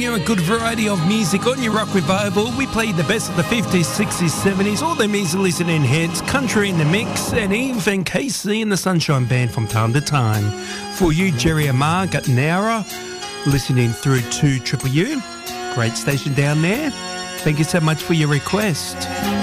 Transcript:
you a good variety of music on your Rock Revival. We played the best of the 50s, 60s, 70s, all them easy listening hits, country in the mix, and even KC and the Sunshine Band from time to time. For you, Jerry Amar, got an hour listening through to Triple U. Great station down there. Thank you so much for your request.